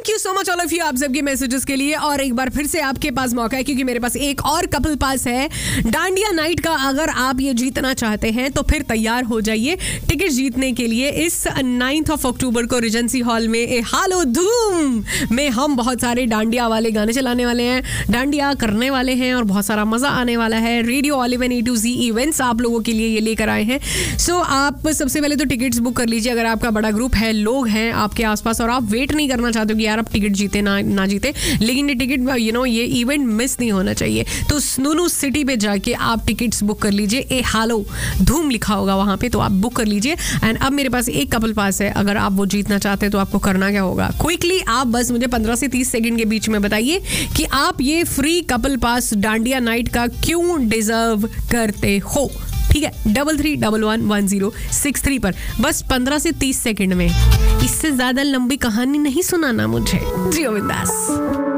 Thank you so much all of you आप सबके messages के लिए। और एक बार फिर से आपके पास मौका है क्योंकि मेरे पास एक और कपल पास है डांडिया नाइट का। अगर आप ये जीतना चाहते हैं तो फिर तैयार हो जाइए टिकट जीतने के लिए। इस 9 अक्टूबर को रीजेंसी हॉल में ए हालो धूम में हम बहुत सारे डांडिया वाले गाने चलाने वाले हैं, डांडिया करने वाले हैं और बहुत सारा मजा आने वाला है। रेडियो ऑलिवन A2Z इवेंट्स आप लोगों के लिए ये लेकर आए हैं। सो आप सबसे पहले तो टिकट्स बुक कर लीजिए अगर आपका बड़ा ग्रुप है, लोग हैं आपके आसपास और आप वेट नहीं करना चाहते हो कि यार आप टिकट जीते ना जीते, लेकिन ये टिकट ये इवेंट मिस नहीं होना चाहिए। तो स्नूनू सिटी पे जाके आप टिकट्स बुक कर लीजिए। ए हालो धूम लिखा होगा वहां पे, तो आप बुक कर लीजिए। एंड अब मेरे पास एक कपल पास है, अगर आप वो जीतना चाहते हैं तो आपको करना क्या होगा। क्विकली आप बस मुझे 15 से 30 सेकंड के बीच में बताइए कि आप ये फ्री कपल पास डांडिया नाइट का क्यों डिजर्व करते हो। ठीक है, 33111063 पर बस 15 से 30 सेकंड में। इससे ज्यादा लंबी कहानी नहीं सुनाना मुझे। जियो बिंदास।